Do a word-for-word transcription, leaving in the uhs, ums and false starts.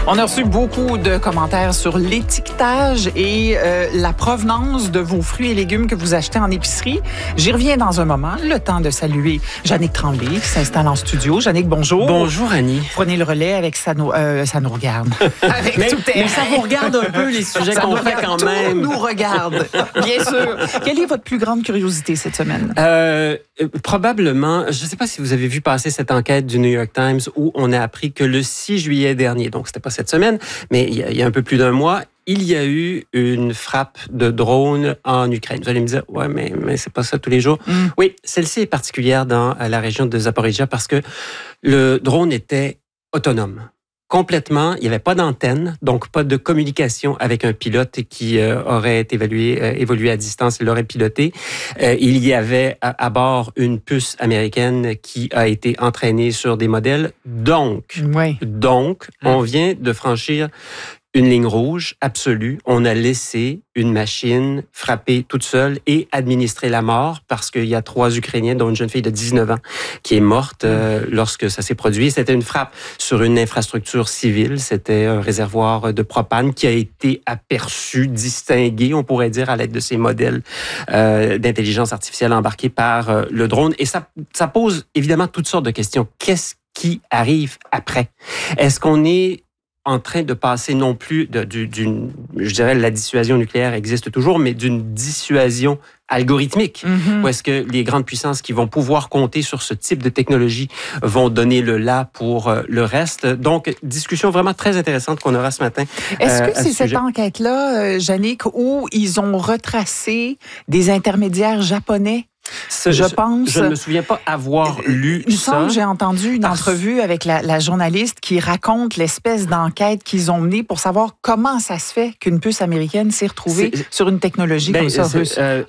On a reçu beaucoup de commentaires sur l'étiquetage et euh, la provenance de vos fruits et légumes que vous achetez en épicerie. J'y reviens dans un moment. Le temps de saluer Jannick Tremblay qui s'installe en studio. Jannick, bonjour. Bonjour, Annie. Prenez le relais avec ça nous, euh, ça nous regarde. Avec mais, tout mais ça vous regarde un peu les sujets qu'on fait quand tout même. nous regarde, bien sûr. Quelle est votre plus grande curiosité cette semaine? Euh, probablement, je ne sais pas si vous avez vu passer cette enquête du New York Times où on a appris que le six juillet dernier, donc c'était pas cette semaine, mais il y a, il y a un peu plus d'un mois, il y a eu une frappe de drone en Ukraine. Vous allez me dire, ouais, mais, mais c'est pas ça tous les jours. Mm. Oui, celle-ci est particulière dans la région de Zaporizhzhia parce que le drone était autonome. Complètement, il n'y avait pas d'antenne, donc pas de communication avec un pilote qui euh, aurait évalué, euh, évolué à distance, il l'aurait piloté. Euh, il y avait à, à bord une puce américaine qui a été entraînée sur des modèles. Donc, oui. donc, hein? on vient de franchir une ligne rouge absolue. On a laissé une machine frapper toute seule et administrer la mort parce qu'il y a trois Ukrainiens, dont une jeune fille de dix-neuf ans, qui est morte euh, lorsque ça s'est produit. C'était une frappe sur une infrastructure civile. C'était un réservoir de propane qui a été aperçu, distingué, on pourrait dire, à l'aide de ces modèles euh, d'intelligence artificielle embarqués par euh, le drone. Et ça, ça pose évidemment toutes sortes de questions. Qu'est-ce qui arrive après? Est-ce qu'on est en train de passer non plus de, d'une, je dirais, la dissuasion nucléaire existe toujours, mais d'une dissuasion algorithmique, mm-hmm. où est-ce que les grandes puissances qui vont pouvoir compter sur ce type de technologie vont donner le là pour le reste. Donc, discussion vraiment très intéressante qu'on aura ce matin. Est-ce que euh, c'est cette enquête-là, Jannick, où ils ont retracé des intermédiaires japonais? Ce, je je pense. Je ne me souviens pas avoir lu il ça. Il me semble que j'ai entendu une Parce... entrevue avec la, la journaliste qui raconte l'espèce d'enquête qu'ils ont menée pour savoir comment ça se fait qu'une puce américaine s'est retrouvée c'est... sur une technologie ben, comme ça russe. Euh,